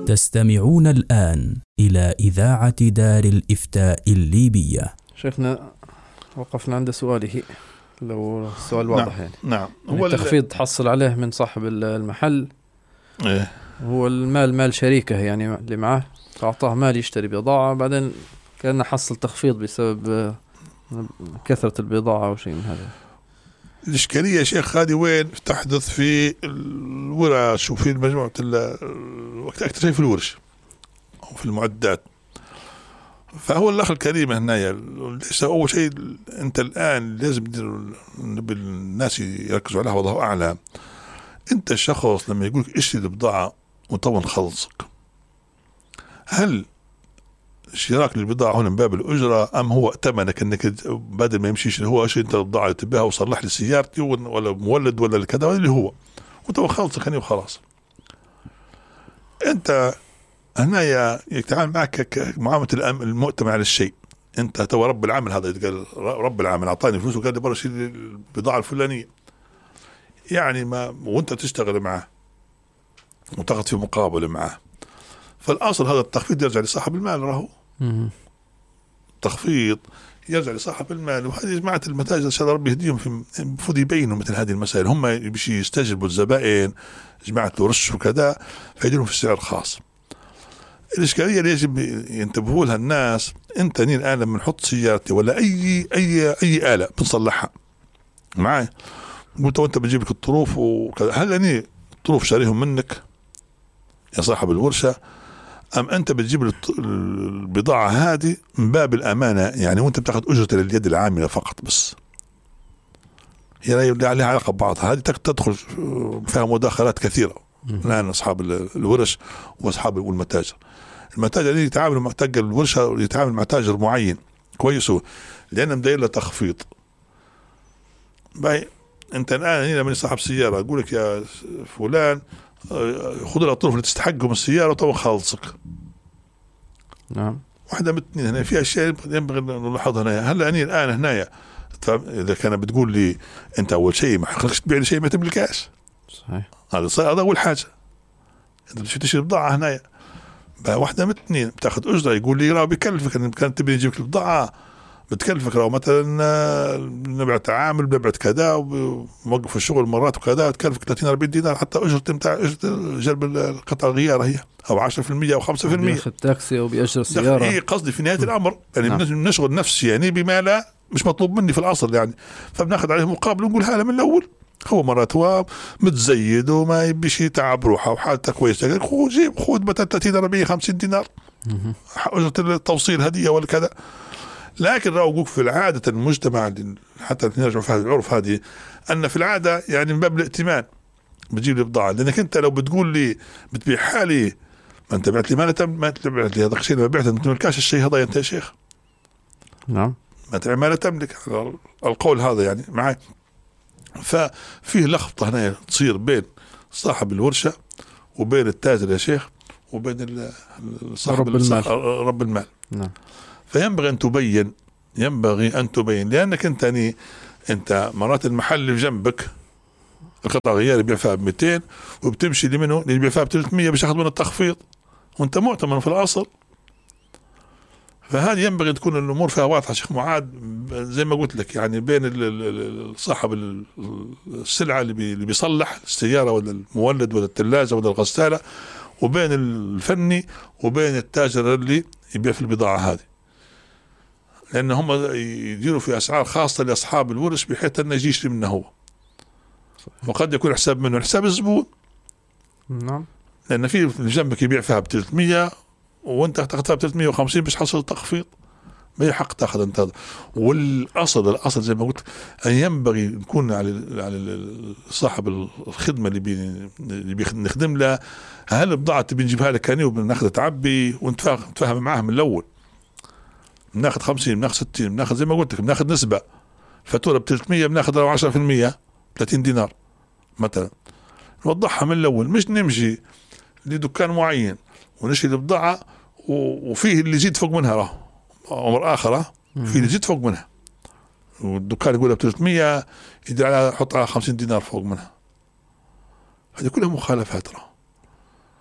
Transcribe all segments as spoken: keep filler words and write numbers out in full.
تستمعون الآن إلى إذاعة دار الإفتاء الليبية. شيخنا وقفنا عند سؤاله، لو السؤال واضح. نعم. يعني نعم. يعني هو التخفيض تحصل عليه من صاحب المحل. إيه؟ هو المال مال شريكه يعني اللي معه، فأعطاه مال يشتري بضاعة، بعدين كان حصل تخفيض بسبب كثرة البضاعة أو شيء من هذا. الإشكالية يا شيخ هذه وين تحدث؟ في الورش وفي مجموعة أكثر شيء في الورش وفي المعدات. فهو الأخ الكريم هنا ليس أول شيء. أنت الآن لازم الناس يركزوا عليها والله أعلم. أنت الشخص لما يقولك اشتري البضاعة وطبعا خلصك، هل شراك للبضاعة هنا من باب الأجرة أم هو ثمنك أنك بدل ما يمشيش هو اشتري أنت البضاعة تبيها وصلح لي سيارتي ولا مولد ولا كذا اللي هو وتبغى خلصك هني وخلاص. أنت هنا يتعامل معك كمعاملة المؤتمن على الشيء. أنت تو رب العمل، هذا يتقال رب العمل أعطاني فلوس وقال لي برا شيل البضاعة الفلانية، يعني ما وأنت تشتغل معه وتاخذ في مقابلة معه. فالأصل هذا التخفيض يرجع لصاحب المال، راهو تخفيض يرجع لصاحب المال. وهذه جماعة المتاجر إن شاء الله ربي يهديهم، في المفروض يبينوا مثل هذه المسائل. هم بيش يستجلبوا الزبائن جماعة الورش وكذا فيديرهم في السعر الخاص. الإشكالية اللي يجب ينتبهوا لها الناس، أنت نين الآن لما نحط سيارتي ولا أي أي أي آلة بنصلحها معي، قلت وأنت بتجيب لك الطروف وكذا، هل أني الطروف شاريهم منك يا صاحب الورشة أم أنت بتجيب البضاعة هذه من باب الأمانة يعني، وأنت بتاخذ أجرة لليد العاملة فقط بس؟ هي لها علاقة ببعضها. هذه تدخل فيها مداخلات كثيرة الآن أصحاب الورش وأصحاب والمتاجر. المتاجر اللي يتعامل مع تاجر الورشة يتعامل مع تاجر معين كويس لأن مداير له تخفيض. باي أنت الآن لما صاحب سيارة أقول لك يا فلان خذ الأطراف اللي تستحقهم السيارة وطبعا خالصك. نعم. واحدة من الاثنين هنا في أشياء ينبغي نلاحظها هنا. هلا أني الآن هنا إذا كان بتقول لي أنت أول شيء ما حقكش تبيع لي شيء ما تملكاش. صحيح. هذا هذا أول حاجة. أنت بتشتري تشتري بضاعة هنا واحدة من الاثنين بتاخذ أجرة، يقول لي راه بيكلفك إن كانت تبي نجيبك البضاعة بتكلفك راه مثلا نبع تعامل بنبع كذا وموقف الشغل مرات وكذا تكلفك ثلاثين أربعين دينار حتى أجرة متاع أجرة جلب القطع الغيار هي أو عشرة في المية أو خمسة في المية. بياخذ تاكسي أو بيأجر السيارة. إيه قصدي في نهاية الأمر يعني نعم. نشغل نفسي يعني بما لا مش مطلوب مني في الأصل يعني، فبناخذ عليه مقابل ونقول هذا من الأول. هو مرات هو متزيد وما يبيش يتعب روحه وحالته كويسة، خذ جيب خذ مثلا ثلاثين أربعين خمسين دينار أجرة التوصيل هدية ولا كذا. لكن راوقوك في العادة المجتمع حتى نرجع في هذا العرف هذه أن في العادة يعني من باب الائتمان بتجيب لي بضاعة، لأنك أنت لو بتقول لي بتبيع حالي ما أنت بعت لي ما تم ما تبعت لي هذا الشيء ما بعته أنت ملكاش الشيء هذا أنت يا شيخ. نعم. ما تبع ما لا تملك القول هذا يعني معي. ففيه لخبطة هنا تصير بين صاحب الورشة وبين التاجر يا شيخ وبين صاحب رب المال. رب المال. نعم. فينبغي أن تبين ينبغي أن تبين لأنك أنت يعني أنت مرات المحل اللي جنبك القطع غيار يبيع فيها بمئتين وبتمشي اللي منه اللي يبيع فيها بثلاثمية باش ياخذ منه التخفيض وأنت مؤتمن في الأصل. فهذه ينبغي تكون الأمور فيها واضحة شيخ معاد زي ما قلت لك يعني بين صاحب السلعة اللي بيصلح السيارة ولا المولد ولا الثلاجة ولا الغسالة وبين الفني وبين التاجر اللي يبيع في البضاعة هذه، لأن هم يديروا في أسعار خاصة لأصحاب الورش بحيث أنه يجي يشتري منه هو، وقد يكون حساب منه حساب الزبون. نعم. لأن في اللي جنبك يبيع فيها بثلاثمية وأنت تاخذها بثلاثمية وخمسين باش حصل تخفيض، ما يحق تاخذ أنت هذا. والأصل الأصل زي ما قلت أن ينبغي يكون على على صاحب الخدمة اللي بي اللي بنخدم له، هل البضاعة تبي نجيبها لك هني وبناخذ تعبي ونتفاهم معها من الأول، بناخذ خمسين بناخذ ستين بناخذ زي ما قلت لك بناخذ نسبة فاتورة بثلاثمية بناخذ عشرة في المية ثلاثين دينار مثلا نوضحها من الأول، مش نمشي لدكان معين ونشتري البضاعة وفيه اللي يزيد فوق منها راه أمر آخر، فيه اللي يزيد فوق منها والدكان يقولها بثلاثمية يدير على حط على خمسين دينار فوق منها. هذه كلها مخالفات راه.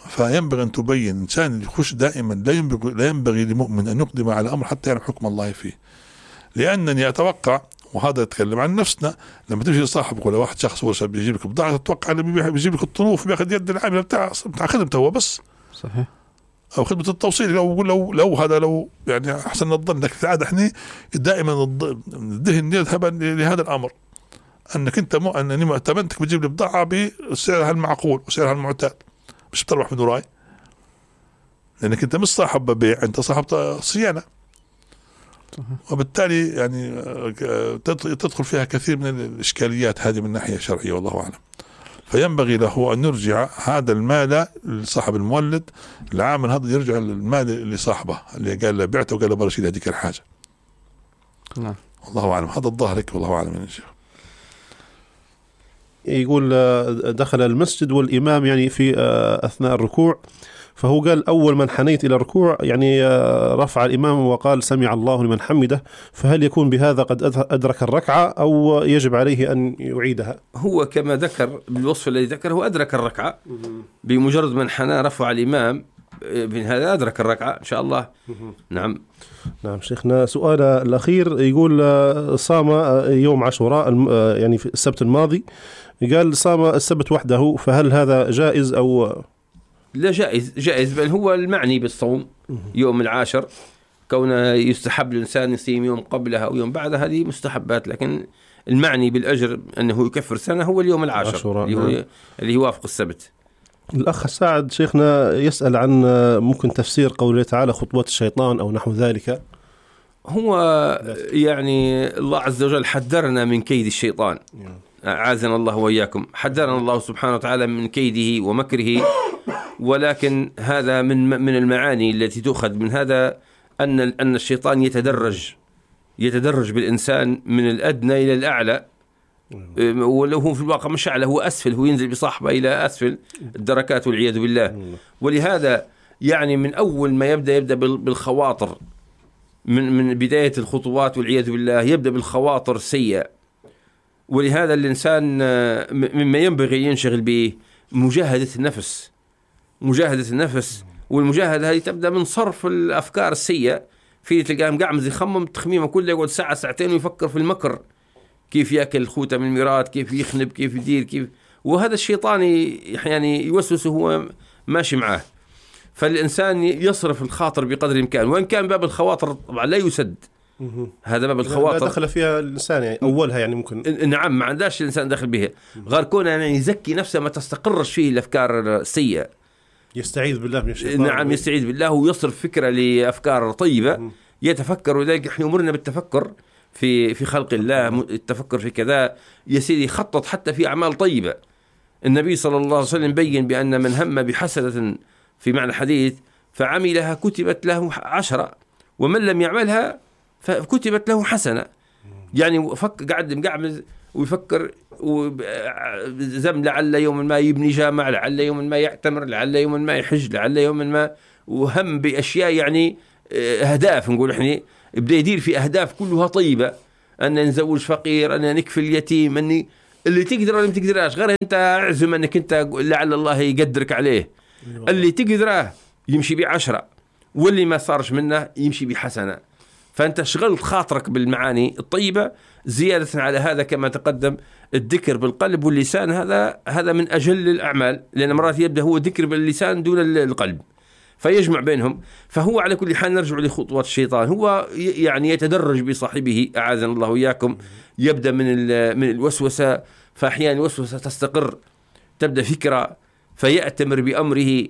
فينبغي أن تبين إنسان يخش دائما، لا ينبغي, لا ينبغي لمؤمن أن يقدم على أمر حتى يعلم حكم الله فيه. لأنني أتوقع، وهذا يتكلم عن نفسنا، لما تمشي لصاحبك ولا واحد شخص هو بيجيب لك بضاعة، تتوقع اللي بيجيب لك الطنوف بياخذ يد العامل بتاع بتاع خدمته هو بس، صحيح، أو خدمة التوصيل. لو لو لو هذا لو يعني أحسن الظن لك في العادة إحنا دائما الذهن يذهب لهذا الأمر، أنك أنت مو أنني مؤتمنتك بتجيب لي بضاعة بسعرها المعقول وسعرها المعتاد، مش بتروح من وراي، لأنك أنت مش صاحب بيع، أنت صاحب صيانة. وبالتالي يعني تدخل فيها كثير من الإشكاليات هذه من ناحية شرعية، والله أعلم. فينبغي له أن يرجع هذا المال لصاحب المولد، العامل هذا يرجع المال لصاحبه اللي قال له بعته وقال له برشيد هذيك الحاجة. نعم، والله أعلم. هذا الظاهر لك، والله أعلم يا شيخ. يقول دخل المسجد والإمام يعني في أثناء الركوع، فهو قال أول من حنيت إلى الركوع يعني رفع الإمام وقال سمع الله لمن حمده، فهل يكون بهذا قد أدرك الركعة أو يجب عليه أن يعيدها؟ هو كما ذكر بالوصف الذي ذكر، هو أدرك الركعة بمجرد من حنى رفع الإمام، من هذا أدرك الركعة إن شاء الله. نعم. نعم شيخنا، سؤال الأخير يقول صام يوم عاشوراء يعني في السبت الماضي، قال صام السبت وحده، فهل هذا جائز أو لا؟ جائز، جائز، بل هو المعني بالصوم يوم العاشر، كونه يستحب الإنسان يصيم يوم قبلها أو يوم بعدها، هذه مستحبات، لكن المعني بالأجر أنه يكفر سنة هو اليوم العاشر اللي هو اللي يوافق السبت. الأخ سعد شيخنا يسأل عن ممكن تفسير قوله تعالى خطوات الشيطان أو نحو ذلك. هو يعني الله عز وجل حذرنا من كيد الشيطان، أعاذنا الله وإياكم، حذرنا الله سبحانه وتعالى من كيده ومكره، ولكن هذا من من المعاني التي تؤخذ من هذا أن أن الشيطان يتدرج يتدرج بالإنسان من الأدنى إلى الأعلى، ولو هو في الواقع مش أعلى، هو أسفل، هو ينزل بصاحبه إلى أسفل الدركات والعياذ بالله. ولهذا يعني من أول ما يبدأ يبدأ بالخواطر، من من بداية الخطوات والعياذ بالله يبدأ بالخواطر السيئة. ولهذا الإنسان مما ينبغي ينشغل به مجاهدة النفس، مجاهدة النفس، والمجاهدة هذه تبدأ من صرف الأفكار السيئة. في تلقاه مقعمز يخمم تخميمه كله، يقعد ساعة ساعتين ويفكر في المكر، كيف يأكل خوته من الميرات، كيف يخنب، كيف يدير، كيف، وهذا الشيطان يعني يوسوس هو ماشي معاه. فالإنسان يصرف الخاطر بقدر الإمكان، وإن كان باب الخواطر طبعا لا يسد، هذا باب الخواطر لا دخل فيها الإنسان يعني أولها يعني ممكن، نعم، ما عندهاش الإنسان دخل بها، غير كونه يعني يزكي نفسه ما تستقرش فيه الأفكار السيئة، يستعيذ بالله من الشيطان. نعم، يستعيذ بالله ويصرف فكرة لأفكار طيبة يتفكر. ولذلك احنا أمرنا بالتفكر في في خلق الله، التفكر في كذا يا سيدي، خطط حتى في أعمال طيبة. النبي صلى الله عليه وسلم بين بأن من هم بحسنة في معنى الحديث فعملها كتبت له عشرة، ومن لم يعملها فكتبت له حسنة. يعني فك قاعد مقعمز ويفكر وزم لعل يوم ما يبني جامع، لعل يوم ما يعتمر، لعل يوم ما يحج، لعل يوم ما، وهم بأشياء يعني أهداف، نقول إحنا يبدأ يدير في أهداف كلها طيبة، أن نزوج فقير، أن نكفي اليتيم، أني اللي تقدر ولا ما تقدرش، غير أنت أعزم أنك أنت لعل الله يقدرك عليه. اللي تقدره يمشي بعشرة، واللي ما صارش منه يمشي بحسنة. فأنت شغلت خاطرك بالمعاني الطيبة، زيادة على هذا كما تقدم الذكر بالقلب واللسان، هذا هذا من أجل الأعمال، لأن مرات يبدأ هو ذكر باللسان دون القلب، فيجمع بينهم. فهو على كل حال نرجع لخطوات الشيطان، هو يعني يتدرج بصاحبه، أعاذنا الله وإياكم. يبدأ من من الوسوسة، فأحيانا الوسوسة تستقر، تبدأ فكرة فيأتمر بأمره،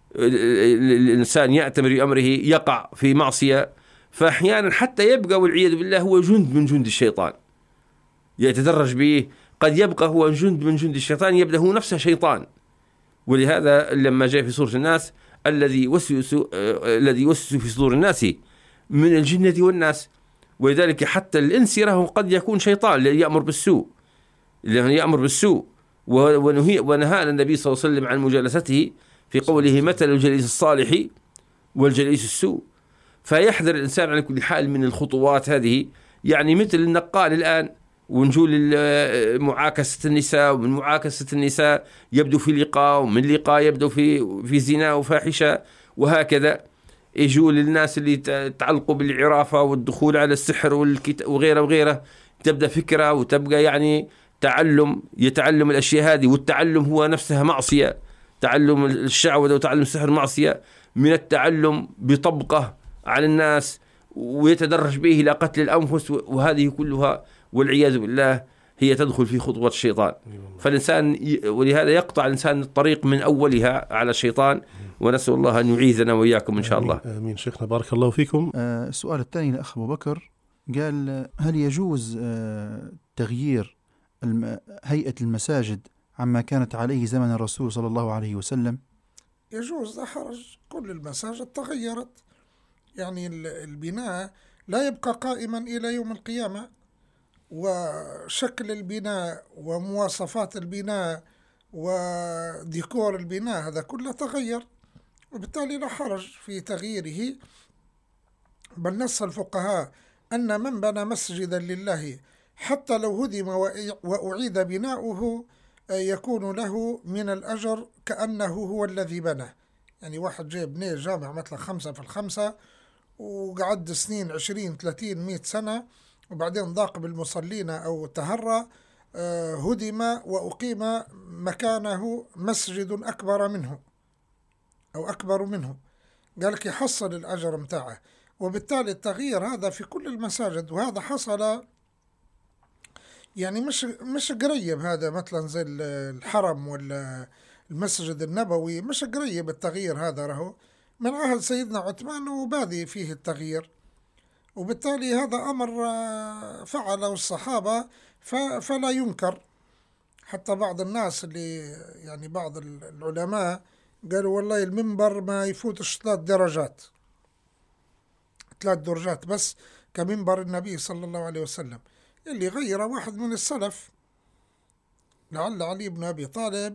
الإنسان يأتمر بأمره يقع في معصية، فأحيانا حتى يبقى والعياذ بالله هو جند من جند الشيطان، يتدرج به، قد يبقى هو جند من جند الشيطان، يبدأ هو نفسه شيطان. ولهذا لما جاء في سورة الناس الذي يوسوس الذي يوسوس في صدور الناس من الجنة والناس، ولذلك حتى الإنس يراه قد يكون شيطان يأمر بالسوء، لأنه يأمر بالسوء. ونهى ونهى النبي صلى الله عليه وسلم عن مجالسته في قوله مثل الجليس الصالح والجليس السوء. فيحذر الإنسان على كل حال من الخطوات هذه، يعني مثل النقال الآن ونجول معاكسة النساء، ومن معاكسة النساء يبدو في لقاء، ومن لقاء يبدو في في زنا وفاحشة، وهكذا. يجوا للناس اللي تعلقوا بالعرافة والدخول على السحر وغيره وغيره، تبدأ فكرة وتبقى يعني تعلم، يتعلم الأشياء هذه، والتعلم هو نفسها معصية. تعلم الشعوذة وتعلم السحر معصية، من التعلم بطبقه على الناس ويتدرج به إلى قتل الأنفس، وهذه كلها والعياذ بالله هي تدخل في خطوة الشيطان. فالإنسان ي... ولهذا يقطع الإنسان الطريق من أولها على الشيطان، ونسأل الله أن يعيذنا وإياكم إن شاء الله. آمين. شيخنا بارك الله فيكم. آه السؤال الثاني لأخ أبو بكر، قال هل يجوز آه تغيير الم... هيئة المساجد عما كانت عليه زمن الرسول صلى الله عليه وسلم؟ يجوز، لا حرج، كل المساجد تغيرت، يعني البناء لا يبقى قائما إلى يوم القيامة، وشكل البناء ومواصفات البناء وديكور البناء هذا كله تغير، وبالتالي لا حرج في تغييره. بل نص الفقهاء أن من بنى مسجدا لله حتى لو هدم وأعيد بناؤه يكون له من الأجر كأنه هو الذي بنى. يعني واحد جاي بني جامع مثلا خمسة في الخمسة وقعد سنين عشرين ثلاثين مئة سنة، وبعدين ضاق بالمصلين أو تهرى، هدم وأقيم مكانه مسجد أكبر منه أو أكبر منه، قال لك يحصل الأجر متاعه. وبالتالي التغيير هذا في كل المساجد، وهذا حصل يعني مش مش قريب، هذا مثلا زي الحرم ولا المسجد النبوي مش قريب التغيير هذا، رهو من عهد سيدنا عثمان وبادي فيه التغيير. وبالتالي هذا أمر فعله الصحابة فلا ينكر. حتى بعض الناس اللي يعني بعض العلماء قالوا والله المنبر ما يفوتش ثلاث درجات ثلاث درجات بس كمنبر النبي صلى الله عليه وسلم، اللي غيره واحد من السلف، لعل علي بن أبي طالب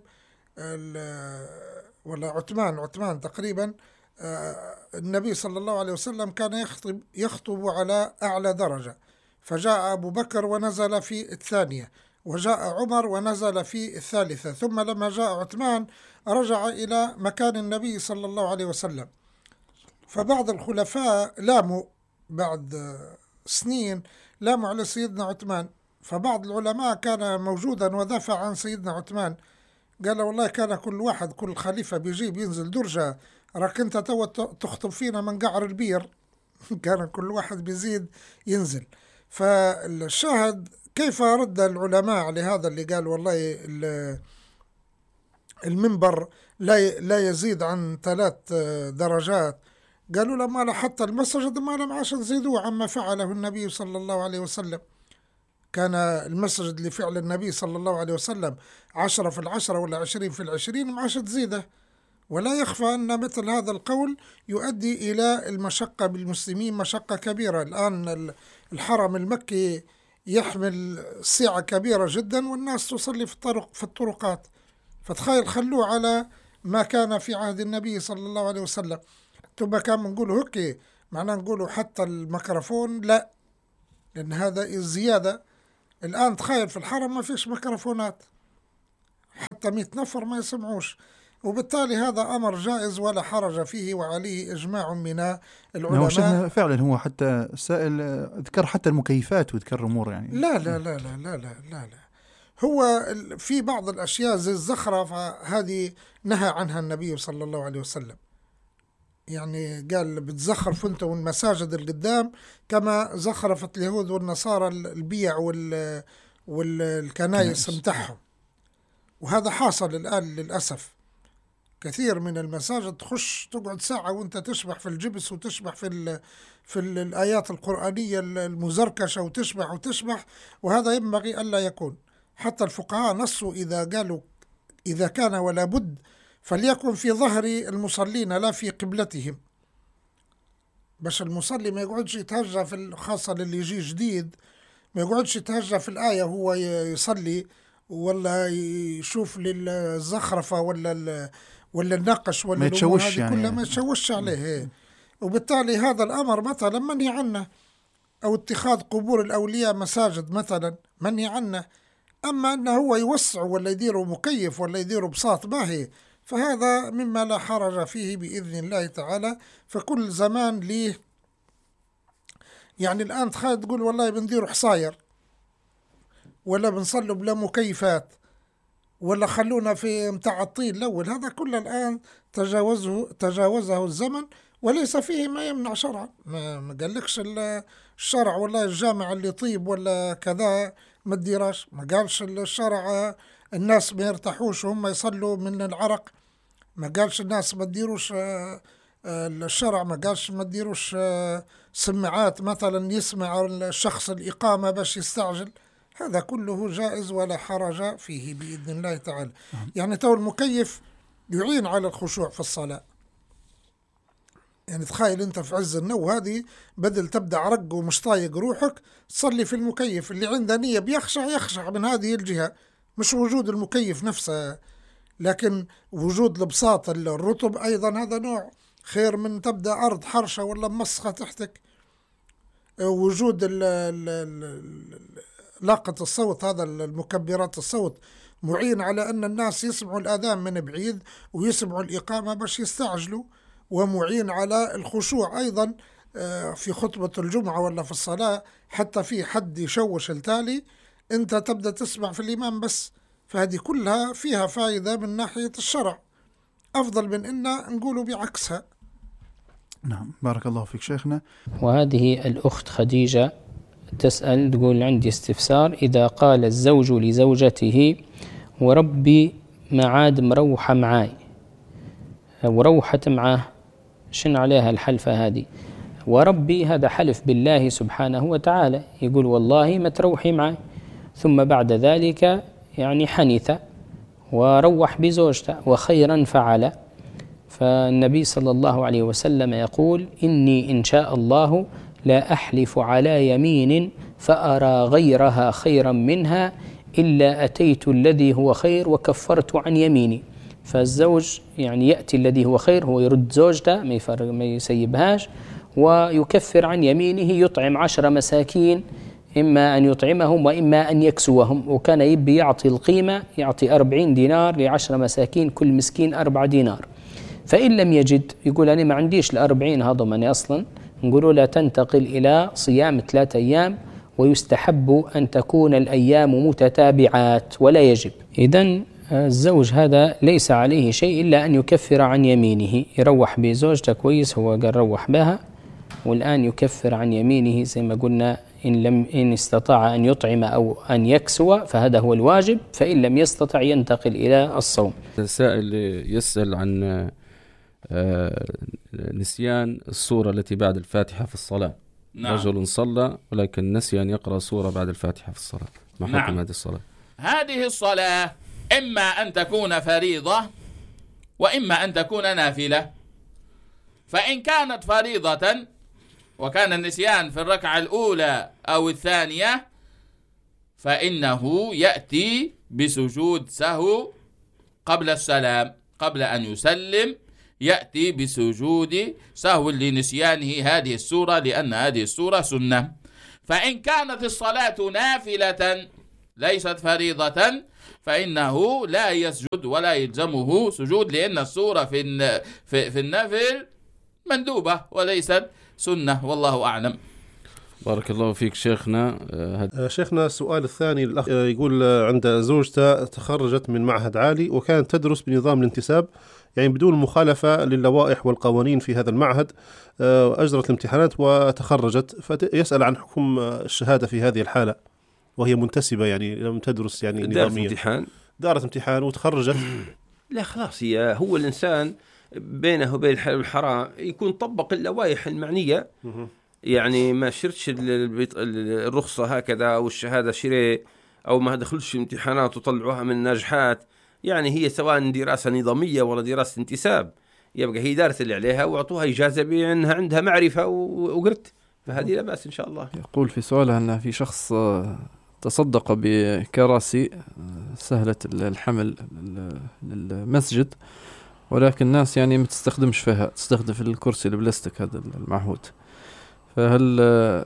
ولا عثمان عثمان تقريبا. النبي صلى الله عليه وسلم كان يخطب يخطب على أعلى درجة، فجاء أبو بكر ونزل في الثانية، وجاء عمر ونزل في الثالثة، ثم لما جاء عثمان رجع إلى مكان النبي صلى الله عليه وسلم. فبعض الخلفاء لاموا بعد سنين لاموا على سيدنا عثمان، فبعض العلماء كان موجودا ودافع عن سيدنا عثمان، قال والله كان كل واحد كل خليفة بيجيب ينزل درجة، راك انت تو تخطب فينا من قعر البير كان كل واحد بيزيد ينزل. فالشاهد كيف رد العلماء على هذا اللي قال والله المنبر لا لا يزيد عن ثلاث درجات؟ قالوا لما لا حتى المسجد ما لم عاش نزيدوه عما فعله النبي صلى الله عليه وسلم. كان المسجد لفعل النبي صلى الله عليه وسلم عشرة في العشرة ولا عشرين في العشرين ما عاش تزيده. ولا يخفى أن مثل هذا القول يؤدي إلى المشقة بالمسلمين، مشقة كبيرة. الآن الحرم المكي يحمل سعة كبيرة جدا والناس تصلي في الطرق في الطرقات، فتخيل خلوه على ما كان في عهد النبي صلى الله عليه وسلم. ثم كان بنقوله هكي معناه نقوله حتى الميكروفون لا، لأن هذا الزيادة. الآن تخيل في الحرم ما فيش ميكروفونات، حتى مئة نفر ما يسمعوش، وبالتالي هذا أمر جائز ولا حرج فيه وعليه إجماع من العلماء. فعلا هو حتى سائل ذكر حتى المكيفات وذكر أمور يعني لا لا لا لا لا لا لا, لا. هو في بعض الأشياء زي الزخرفة هذه نهى عنها النبي صلى الله عليه وسلم، يعني قال بتزخرف انت والمساجد القدام كما زخرفت اليهود والنصارى البيع وال والكنائس متاعهم. وهذا حاصل الآن للأسف، كثير من المساجد تخش تقعد ساعة وانت تشبح في الجبس وتشبح في ال في ال الآيات القرآنية المزركشة وتشبح وتشبح، وهذا ينبغي ألا يكون. حتى الفقهاء نصوا إذا قالوا إذا كان ولا بد فليكن في ظهر المصلين لا في قبلتهم، باش المصلي ما يقعدش يتهجى في، خاصة للي يجي جديد ما يقعدش يتهجى في الآية هو يصلي ولا يشوف للزخرفة ولا ولا النقش ولا ما يتشوش يعني كلها ما يتشوش عليه. وبالتالي هذا الأمر مثلا منهي عنه. أو اتخاذ قبور الأولياء مساجد مثلا منهي عنه. أما أنه هو يوسع ولا يديره مكيف ولا يديره بساط باهي فهذا مما لا حرج فيه بإذن الله تعالى. فكل زمان ليه، يعني الآن تخيل تقول والله بنديروا حصاير ولا بنصلوا بلا مكيفات ولا خلونا في متاع الطين الأول، هذا كله الآن تجاوزه تجاوزه الزمن وليس فيه ما يمنع شرعا. ما قالكش الشرع والله الجامع اللي طيب ولا كذا ما تديراش، ما قالش الشرع الناس ما يرتاحوش وهم يصلوا من العرق، ما قالش الناس ما تديروش الشرع ما قالش ما تديروش سماعات مثلا يسمع الشخص الإقامة باش يستعجل. هذا كله جائز ولا حرج فيه بإذن الله تعالى. يعني تو المكيف يعين على الخشوع في الصلاة. يعني تخيل أنت في عز النو هذه بدل تبدأ عرق ومش طايق روحك تصلي في المكيف، اللي عنده نية بيخشع يخشع من هذه الجهة، مش وجود المكيف نفسه لكن وجود البساط الرطب أيضا هذا نوع خير من تبدأ أرض حرشة ولا مسخة تحتك. وجود ال ال ال لاقة الصوت هذا المكبرات الصوت معين على أن الناس يسمعوا الأذان من بعيد ويسمعوا الإقامة باش يستعجلوا، ومعين على الخشوع أيضا في خطبة الجمعة ولا في الصلاة حتى في حد يشوش التالي أنت تبدأ تسمع في الإمام بس. فهذه كلها فيها فائدة من ناحية الشرع أفضل من إن نقولوا بعكسها. نعم بارك الله فيك شيخنا. وهذه الأخت خديجة تسأل تقول عندي استفسار، إذا قال الزوج لزوجته وربي معاد مروحة معاي وروحت معاه شن عليها الحلفة هذه؟ وربي هذا حلف بالله سبحانه وتعالى، يقول والله ما تروحي معي، ثم بعد ذلك يعني حنث وروح بزوجته وخيرا فعل. فالنبي صلى الله عليه وسلم يقول إني إن شاء الله لا أحلف على يمين فأرى غيرها خيرا منها إلا أتيت الذي هو خير وكفرت عن يميني. فالزوج يعني يأتي الذي هو خير، هو يرد زوجته ما يفرق ما يسيبهاش ويكفر عن يمينه، يطعم عشر مساكين إما أن يطعمهم وإما أن يكسوهم، وكان يبي يعطي القيمة يعطي أربعين دينار لعشر مساكين كل مسكين أربع دينار. فإن لم يجد يقول أنا ما عنديش الأربعين هضمني أصلا، نقولوا لا تنتقل إلى صيام ثلاثة أيام، ويستحب أن تكون الأيام متتابعات ولا يجب. إذن الزوج هذا ليس عليه شيء إلا أن يكفر عن يمينه، يروح بزوجته كويس، هو قال روح بها، والآن يكفر عن يمينه زي ما قلنا إن لم إن استطاع أن يطعم أو أن يكسو فهذا هو الواجب، فإن لم يستطع ينتقل إلى الصوم. السائل يسأل عن نسيان السورة التي بعد الفاتحة في الصلاة. نعم. رجل صلى ولكن نسي أن يقرأ سورة بعد الفاتحة في الصلاة، ما حكم نعم. هذه الصلاة؟ هذه الصلاة إما أن تكون فريضة وإما أن تكون نافلة. فإن كانت فريضة وكان النسيان في الركعة الأولى أو الثانية فإنه يأتي بسجود سهو قبل السلام، قبل أن يسلم يأتي بسجود سهو لنسيانه هذه السورة، لأن هذه السورة سنة. فإن كانت الصلاة نافلة ليست فريضة فإنه لا يسجد ولا يلزمه سجود، لأن السورة في في النافل مندوبة وليست سنة، والله أعلم. بارك الله فيك شيخنا. أه شيخنا السؤال الثاني الأخ يقول عند زوجته تخرجت من معهد عالي وكانت تدرس بنظام الانتساب، يعني بدون مخالفة للوائح والقوانين في هذا المعهد، أجرت الامتحانات وتخرجت، فيسأل عن حكم الشهادة في هذه الحالة وهي منتسبة، يعني لم تدرس يعني نظاميا. دارت امتحان دارت امتحان وتخرجت. لا خلاص، هي هو الإنسان بينه وبين الحلال والحرام يكون طبق اللوائح المعنية، يعني ما شرتش الرخصة هكذا أو الشهادة شري أو ما دخلش امتحانات وطلعوها من الناجحات، يعني هي سواء دراسة نظامية ولا دراسة انتساب يبقى هي دارت اللي عليها وأعطوها إجازة بأنها عندها معرفة وقرت، فهذه لا بأس إن شاء الله. يقول في سؤالها أن في شخص تصدق بكراسي سهلة الحمل للمسجد، ولكن الناس يعني ما تستخدمش فيها، تستخدم في الكرسي البلاستيك هذا المعهود، فهل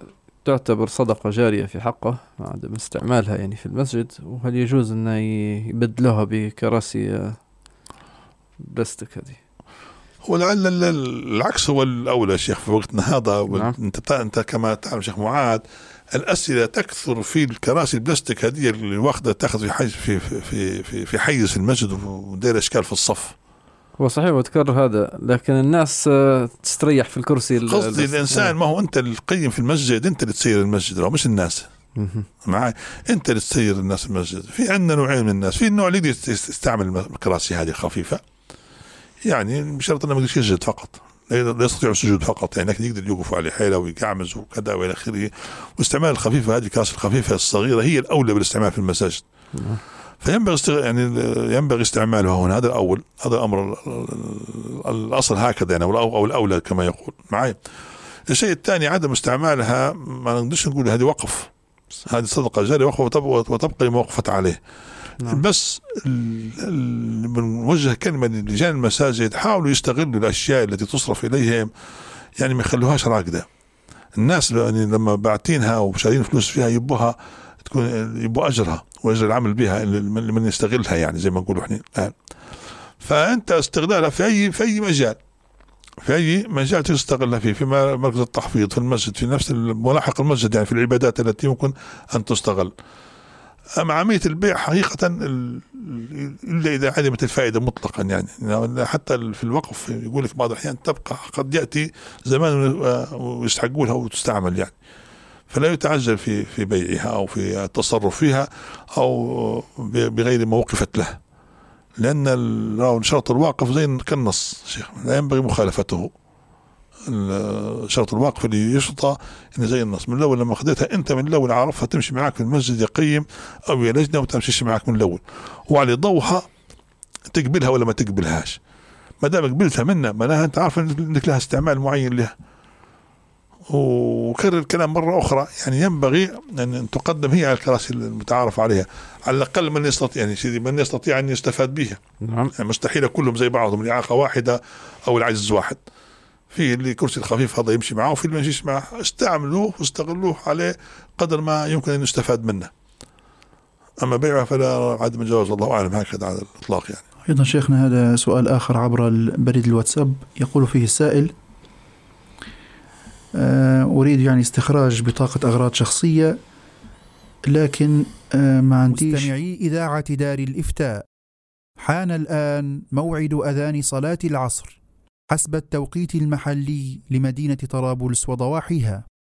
تعتبر صدقة جارية في حقه عدم استعمالها يعني في المسجد؟ وهل يجوز أنه يبدلوها بكراسي بلاستيك هذه؟ ولعل العكس هو الأولى شيخ في وقتنا هذا. نعم. أنت أنت كما تعلم شيخ معاذ الأسئلة تكثر في الكراسي البلاستيك هذه اللي واخدة تأخذ في حيز في في في في حيز المسجد ودير إشكال في الصف. هو صحيح وتكرر هذا، لكن الناس تستريح في الكرسي. قصدي الإنسان ما هو أنت القيم في المسجد، أنت اللي تسير المسجد أو مش الناس. معي أنت اللي تسير الناس المسجد. في عندنا نوعين من الناس، في النوع اللي يستعمل الكراسي هذه خفيفة يعني بشرط أنه ما يقدرش يسجد فقط، لا يستطيع السجود فقط يعني، لكن يقدر يوقف على حيله ويقعمز وكذا والى اخره. واستعمال الخفيفه هذه الكراسي الخفيفه الصغيره هي الاولى بالاستعمال في المساجد. فينبغي استغ... يعني ينبغي استعمالها هنا، هذا الاول، هذا الامر الاصل هكذا يعني، او الاولى كما يقول معي. الشيء الثاني عدم استعمالها، ما نقدرش نقول هذه وقف، هذه صدقه جاريه وقف وتبقى موقفه عليه. نعم. بس بنوجه كلمة لرجال المساجد، حاولوا يستغلوا الأشياء التي تصرف إليهم يعني ما يخلوهاش راقدة. الناس يعني لما باعتينها وشارين فلوس فيها يبوها تكون يبوا أجرها وأجر العمل بها من يستغلها يعني زي ما نقولوا احنا الآن. فأنت استغلالها في أي في أي مجال، في أي مجال تستغلها فيه، في مركز التحفيظ، في المسجد، في نفس ملاحق المسجد يعني، في العبادات التي يمكن أن تستغل. أما عملية البيع حقيقة إلا إذا عدمت الفائدة مطلقا يعني، حتى في الوقف يقول لك بعض الأحيان تبقى، قد يأتي زمان ويستحقوا لها وتستعمل يعني، فلا يتعجل في في بيعها أو في التصرف فيها أو بغير ما وقفت له، لأن شرط الواقف زي كالنص شيخ لا ينبغي مخالفته. شرط الواقف اللي يشرطه إن زي النص من الأول، لما خديتها أنت من الأول عارفها تمشي معك في المسجد يقيم أو يا لجنة وتمشيش معك من الأول، وعلى ضوها تقبلها ولا ما تقبلهاش. ما دام قبلتها منها معناها أنت عارف إنك لها استعمال معين لها. وكرر الكلام مرة أخرى يعني، ينبغي أن تقدم هي على الكراسي المتعارف عليها على الأقل من يستطيع يعني سيدي من يستطيع أن يستفاد بها. نعم. يعني مستحيل كلهم زي بعضهم، الإعاقة واحدة أو العجز واحد. في اللي كرسي الخفيف هذا يمشي معه وفي اللي ما يمشيش معه، استعملوه واستغلوه عليه قدر ما يمكن أن يستفاد منه. أما بيعه فلا عدم جواز، الله أعلم هكذا على الإطلاق يعني. أيضا شيخنا هذا سؤال آخر عبر البريد الواتساب، يقول فيه السائل: أريد يعني استخراج بطاقة أغراض شخصية لكن ما عنديش. مستمعي إذاعة دار الإفتاء، حان الآن موعد أذان صلاة العصر حسب التوقيت المحلي لمدينة طرابلس وضواحيها.